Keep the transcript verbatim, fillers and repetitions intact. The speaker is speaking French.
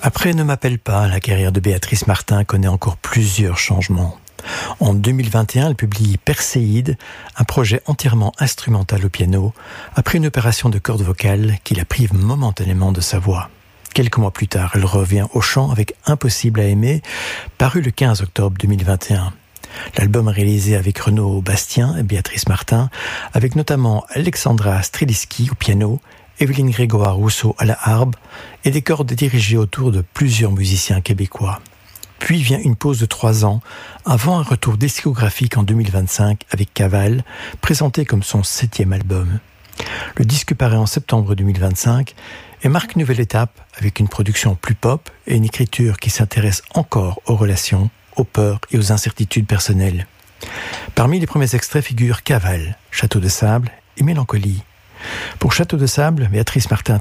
Après Ne m'appelle pas, la carrière de Béatrice Martin connaît encore plusieurs changements. En deux mille vingt et un, elle publie Perséide, un projet entièrement instrumental au piano, après une opération de cordes vocales qui la prive momentanément de sa voix. Quelques mois plus tard, elle revient au chant avec Impossible à aimer, paru le quinze octobre deux mille vingt et un. L'album est réalisé avec Renaud Bastien et Béatrice Martin, avec notamment Alexandra Streliski au piano, Evelyne Grégoire-Rousseau à la harpe et des cordes dirigées autour de plusieurs musiciens québécois. Puis vient une pause de trois ans, avant un retour discographique en deux mille vingt-cinq avec Cavale, présenté comme son septième album. Le disque paraît en septembre deux mille vingt-cinq et marque une nouvelle étape avec une production plus pop et une écriture qui s'intéresse encore aux relations, aux peurs et aux incertitudes personnelles. Parmi les premiers extraits figurent Cavale, Château de sable et Mélancolie. Pour Château de sable, Béatrice Martin